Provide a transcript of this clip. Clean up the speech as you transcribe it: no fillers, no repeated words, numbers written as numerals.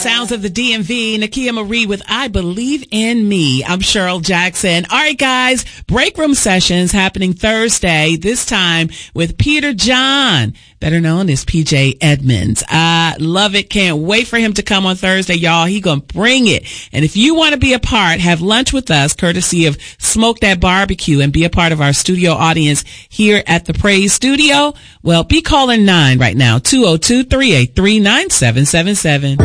sounds of the DMV, Nakia Marie with I Believe in Me. I'm Cheryl Jackson. All right, guys, break room sessions happening Thursday, this time with Peter John, better known as PJ Edmonds. I love it. Can't wait for him to come on Thursday, y'all. He gonna bring it. And if you want to be a part, have lunch with us, courtesy of Smoke That Barbecue, and be a part of our studio audience here at the Praise Studio, well, be calling 9 right now, 202-383-9777.